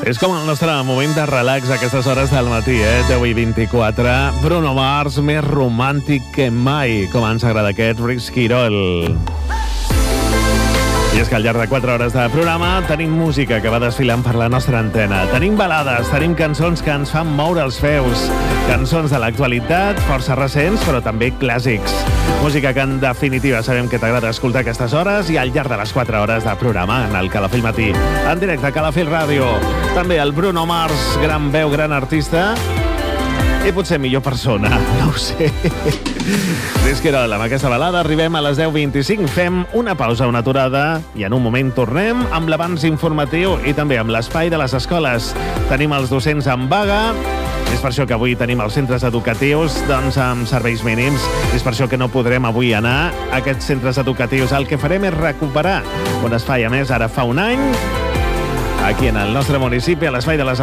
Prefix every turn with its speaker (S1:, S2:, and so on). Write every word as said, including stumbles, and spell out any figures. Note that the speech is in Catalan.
S1: És com el nostre moment de relax a aquestes hores del matí, eh? deu i vint-i-quatre. Bruno Mars, més romàntic que mai. Com ens agrada aquest Risky Roll. I és que al llarg de quatre hores de programa tenim música que va desfilant per la nostra antena. Tenim balades, tenim cançons que ens fan moure els peus. Cançons de l'actualitat, força recents, però també clàssics. Música que en definitiva sabem que t'agrada escoltar aquestes hores i al llarg de les quatre hores de programa en el Calafell Matí. En directe a Calafell Ràdio. També el Bruno Mars, gran veu, gran artista. I potser millor persona, no ho sé. Risky Roll, amb aquesta balada arribem a les deu vint-i-cinc, fem una pausa, una aturada, i en un moment tornem amb l'avanç informatiu i també amb l'espai de les escoles. Tenim els docents en vaga, és per això que avui tenim els centres educatius doncs, amb serveis mínims, és per això que no podrem avui anar a aquests centres educatius. El que farem és recuperar un espai, a més, ara fa un any, aquí en el nostre municipi, a l'espai de les